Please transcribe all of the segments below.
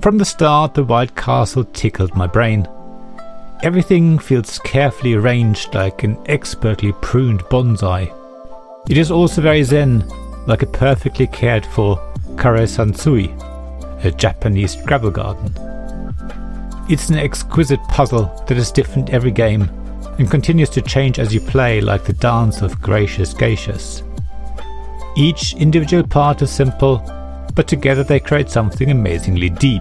From the start, the White Castle tickled my brain. Everything feels carefully arranged like an expertly pruned bonsai. It is also very zen, like a perfectly cared for Kare-sansui, a Japanese gravel garden. It's an exquisite puzzle that is different every game and continues to change as you play, like the dance of gracious geishas. Each individual part is simple, but together they create something amazingly deep.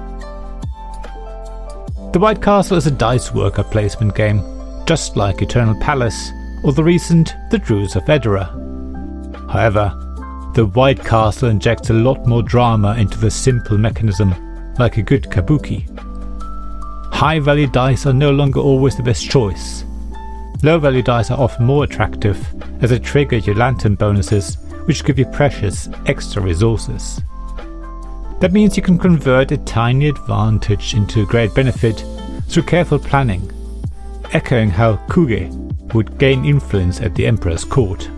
The White Castle is a dice worker placement game, just like Eternal Palace or the recent The Druids of Edera. However, the White Castle injects a lot more drama into the simple mechanism, like a good kabuki. High value dice are no longer always the best choice. Low value dice are often more attractive as they trigger your lantern bonuses, which give you precious extra resources. That means you can convert a tiny advantage into a great benefit through careful planning, echoing how Kuge would gain influence at the Emperor's court.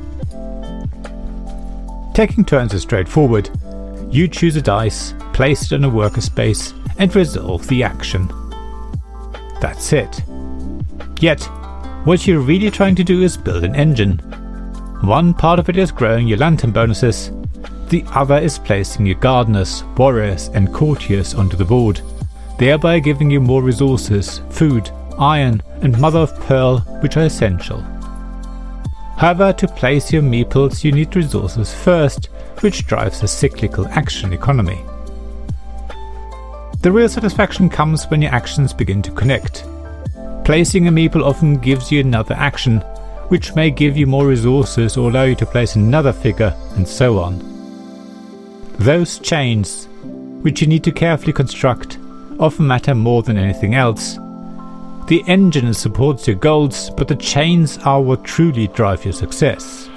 Taking turns is straightforward. You choose a dice, place it on a worker space, and resolve the action. That's it. Yet, what you're really trying to do is build an engine. One part of it is growing your lantern bonuses, the other is placing your gardeners, warriors and courtiers onto the board, thereby giving you more resources, food, iron and mother of pearl, which are essential. However, to place your meeples you need resources first, which drives a cyclical action economy. The real satisfaction comes when your actions begin to connect. Placing a meeple often gives you another action, which may give you more resources or allow you to place another figure, and so on. Those chains, which you need to carefully construct, often matter more than anything else. The engine supports your goals, but the chains are what truly drive your success.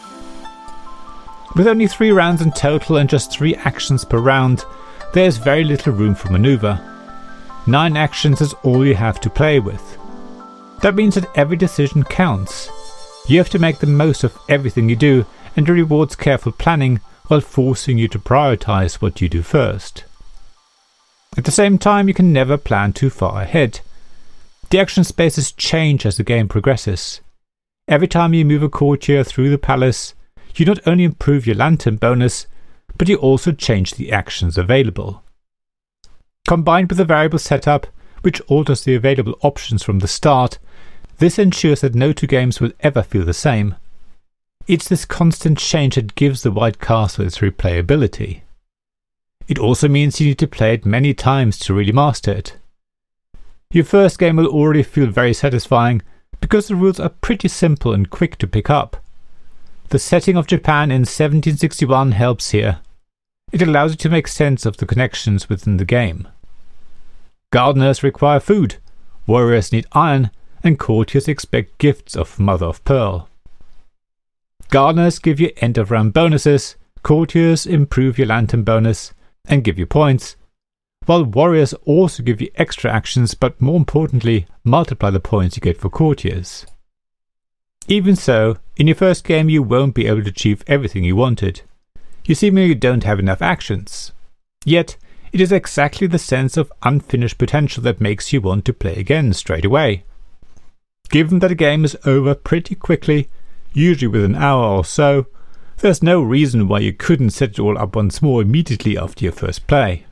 With only 3 rounds in total and just 3 actions per round, there is very little room for maneuver. 9 actions is all you have to play with. That means that every decision counts. You have to make the most of everything you do, and it rewards careful planning while forcing you to prioritize what you do first. At the same time, you can never plan too far ahead. The action spaces change as the game progresses. Every time you move a courtier through the palace, you not only improve your lantern bonus, but you also change the actions available. Combined with a variable setup, which alters the available options from the start, this ensures that no 2 games will ever feel the same. It's this constant change that gives the White Castle its replayability. It also means you need to play it many times to really master it. Your first game will already feel very satisfying because the rules are pretty simple and quick to pick up. The setting of Japan in 1761 helps here. It allows you to make sense of the connections within the game. Gardeners require food, warriors need iron, and courtiers expect gifts of mother of pearl. Gardeners give you end of round bonuses, courtiers improve your lantern bonus and give you points, while warriors also give you extra actions but more importantly multiply the points you get for courtiers. Even so, in your first game you won't be able to achieve everything you wanted. You seemingly don't have enough actions. Yet, it is exactly the sense of unfinished potential that makes you want to play again straight away. Given that a game is over pretty quickly, usually within an hour or so, there's no reason why you couldn't set it all up once more immediately after your first play.